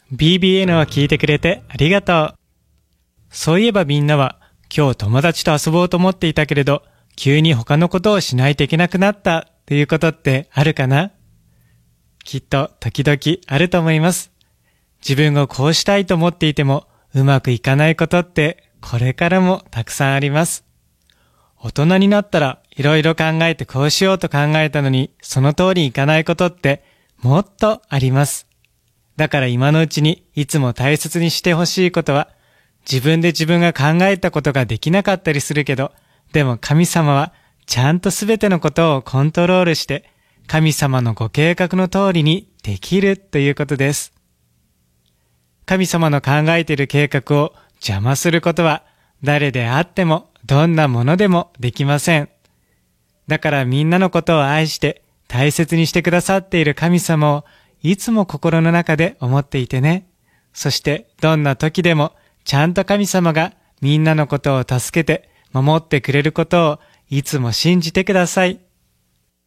BBN を聞いてくれてありがとう。そういえばみんなは今日友達と遊ぼうと思っていたけれど、急に他のことをしないといけなくなったっていうことってあるかな？きっと時々あると思います。自分がこうしたいと思っていてもうまくいかないことってこれからもたくさんあります。大人になったらいろいろ考えてこうしようと考えたのにその通りいかないことってもっとあります。だから今のうちにいつも大切にしてほしいことは、自分で自分が考えたことができなかったりするけど、でも神様はちゃんとすべてのことをコントロールして、神様のご計画の通りにできるということです。神様の考えている計画を邪魔することは、誰であってもどんなものでもできません。だからみんなのことを愛して大切にしてくださっている神様をいつも心の中で思っていてね。そしてどんな時でもちゃんと神様がみんなのことを助けて守ってくれることをいつも信じてください。